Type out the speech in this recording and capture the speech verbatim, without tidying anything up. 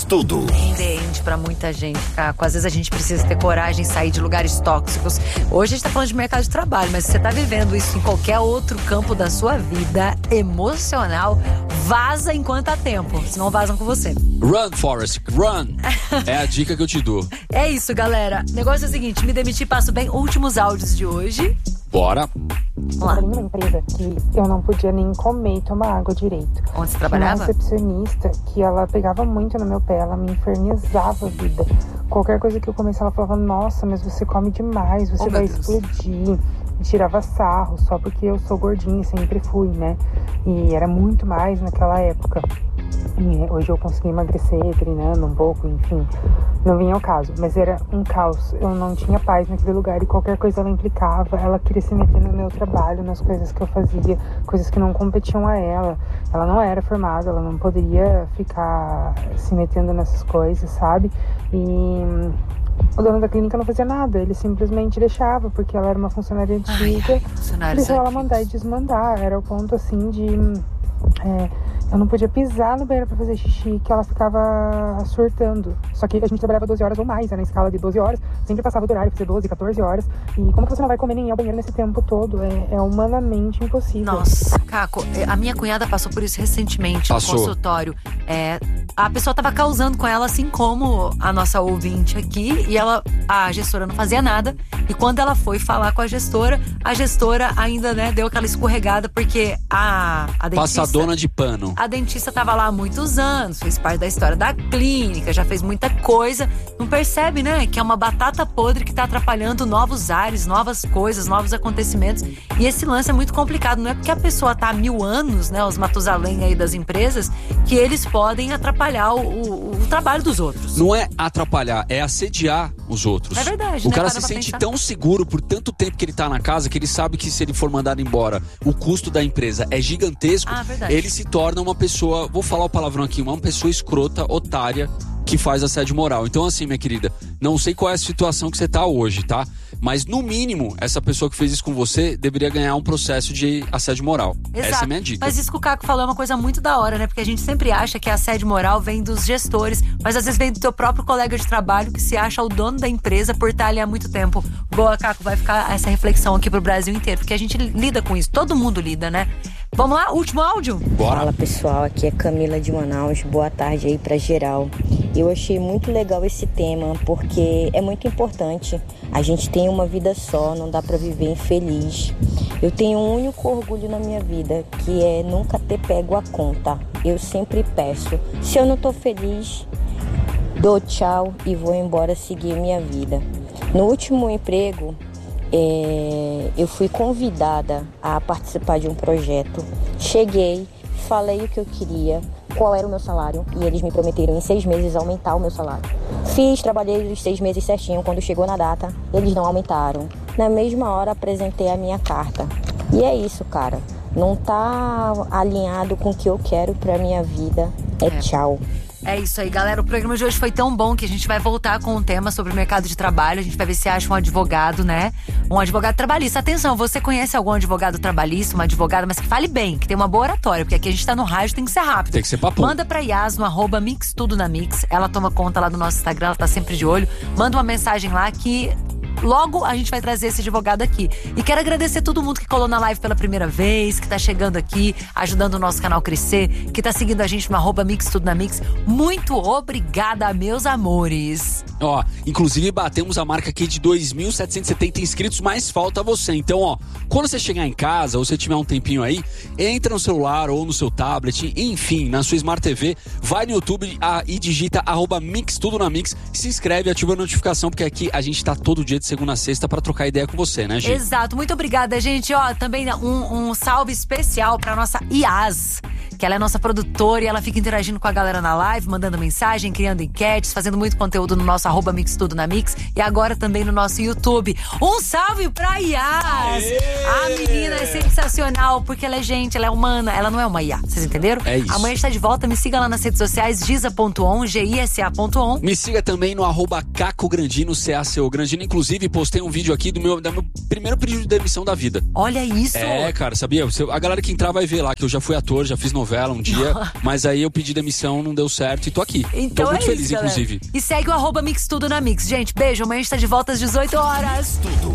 Tudo. Depende pra muita gente, Caco. Às vezes a gente precisa ter coragem de sair de lugares tóxicos. Hoje a gente tá falando de mercado de trabalho, mas se você tá vivendo isso em qualquer outro campo da sua vida emocional, vaza enquanto há tempo, senão vazam com você. Run, Forrest, run. É a dica que eu te dou. É isso, galera. O negócio é o seguinte, me demiti, passo bem. Últimos áudios de hoje. Bora. Vamos lá. Eu trabalhei numa empresa que eu não podia nem comer e tomar água direito. Onde você trabalhava? Uma recepcionista que ela pegava muito no meu pé, ela me infernizava a vida. Qualquer coisa que eu comesse, ela falava, nossa, mas você come demais, você Oh, vai meu Deus. explodir. E tirava sarro, só porque eu sou gordinha, sempre fui, né? E era muito mais naquela época. E hoje eu consegui emagrecer, treinando um pouco, enfim, não vinha ao caso, mas era um caos. Eu não tinha paz naquele lugar e qualquer coisa ela implicava. Ela queria se meter no meu trabalho, nas coisas que eu fazia, coisas que não competiam a ela. Ela não era formada, ela não poderia ficar se metendo nessas coisas, sabe? E o dono da clínica não fazia nada, ele simplesmente deixava, porque ela era uma funcionária antiga, Ai, funcionários deixava ela antigos. mandar e desmandar. Era o ponto assim de... É, eu não podia pisar no banheiro pra fazer xixi, que ela ficava surtando. Só que a gente trabalhava doze horas ou mais, né, na escala de doze horas. Sempre passava do horário, fazer doze, catorze horas. E como que você não vai comer nem ir ao banheiro nesse tempo todo? É, é humanamente impossível. Nossa, Caco, a minha cunhada passou por isso recentemente Passou. no consultório. É, a pessoa tava causando com ela, assim como a nossa ouvinte aqui, e ela, a gestora não fazia nada. E quando ela foi falar com a gestora, a gestora ainda, né, deu aquela escorregada, porque a, a dentista... Passadona de pano. A dentista tava lá há muitos anos, fez parte da história da clínica, já fez muita coisa. Não percebe, né, que é uma batata podre que tá atrapalhando novos ares, novas coisas, novos acontecimentos. E esse lance é muito complicado. Não é porque a pessoa tá há mil anos, né, os Matusalém aí das empresas, que eles podem atrapalhar o, o, o trabalho dos outros. Não é atrapalhar, é assediar os outros. É verdade, O né? cara Para se pra sente pensar. tão seguro por tanto tempo que ele tá na casa, que ele sabe que se ele for mandado embora, o custo da empresa é gigantesco. Ah, verdade. Ele se torna uma pessoa, vou falar o palavrão aqui, uma pessoa escrota, otária, que faz assédio moral. Então assim, minha querida, não sei qual é a situação que você tá hoje, tá? Mas no mínimo, essa pessoa que fez isso com você deveria ganhar um processo de assédio moral. Exato. Essa é a minha dica. Mas isso que o Caco falou é uma coisa muito da hora, né? Porque a gente sempre acha que a assédio moral vem dos gestores, mas às vezes vem do teu próprio colega de trabalho que se acha o dono da empresa por estar ali há muito tempo. Boa, Caco, vai ficar essa reflexão aqui pro Brasil inteiro, porque a gente lida com isso, todo mundo lida, né? Vamos lá, último áudio? Bora. Fala pessoal, aqui é Camila de Manaus, boa tarde aí pra geral. Eu achei muito legal esse tema, porque é muito importante. A gente tem uma vida só, não dá pra viver infeliz. Eu tenho um único orgulho na minha vida, que é nunca ter pego a conta. Eu sempre peço, se eu não tô feliz, dou tchau e vou embora seguir minha vida. No último emprego, É, eu fui convidada a participar de um projeto. Cheguei, falei o que eu queria, qual era o meu salário, e eles me prometeram em seis meses aumentar o meu salário. Fiz, trabalhei os seis meses certinho. Quando chegou na data, eles não aumentaram. Na mesma hora apresentei a minha carta. E é isso, cara. Não tá alinhado com o que eu quero pra minha vida. É, é. Tchau. É isso aí, galera. O programa de hoje foi tão bom que a gente vai voltar com um tema sobre o mercado de trabalho. A gente vai ver se acha um advogado, né? Um advogado trabalhista. Atenção, você conhece algum advogado trabalhista, uma advogada, mas que fale bem, que tem uma boa oratória, porque aqui a gente tá no rádio, tem que ser rápido. Tem que ser papo. Manda pra Yas no arroba Mix Tudo na Mix. Ela toma conta lá do nosso Instagram, ela tá sempre de olho. Manda uma mensagem lá que logo a gente vai trazer esse advogado aqui. E quero agradecer todo mundo que colou na live pela primeira vez, que tá chegando aqui, ajudando o nosso canal a crescer, que tá seguindo a gente no arroba Mix Tudo na Mix. Muito obrigada, meus amores. Ó, inclusive batemos a marca aqui de dois mil setecentos e setenta inscritos, mas falta você. Então, ó, quando você chegar em casa ou você tiver um tempinho aí, entra no celular ou no seu tablet, enfim, na sua Smart T V, vai no YouTube a, e digita arroba Mix Tudo na Mix, se inscreve, ativa a notificação, porque aqui a gente tá todo dia de segunda a sexta pra trocar ideia com você, né, gente? Exato, muito obrigada, gente. Ó, também um, um salve especial pra nossa Yas, que ela é nossa produtora e ela fica interagindo com a galera na live, mandando mensagem, criando enquetes, fazendo muito conteúdo no nosso arroba Mix Tudo na Mix e agora também no nosso YouTube. Um salve pra Yas! A menina é sensacional, porque ela é gente, ela é humana, ela não é uma I A, vocês entenderam? É isso. Amanhã está de volta, me siga lá nas redes sociais, giza ponto on, G I S A ponto on. Me siga também no arroba Caco Grandino, C A C O Grandino. Inclusive, postei um vídeo aqui do meu, do meu primeiro pedido de demissão da vida. Olha isso! É, cara, sabia? A galera que entrar vai ver lá que eu já fui ator, já fiz novela. novela um dia, mas aí eu pedi demissão, não deu certo e tô aqui. Então tô muito é feliz, isso, galera. inclusive. E segue o arroba Mix Tudo na Mix. Gente, beijo. Amanhã a gente tá de volta às dezoito horas. Tudo.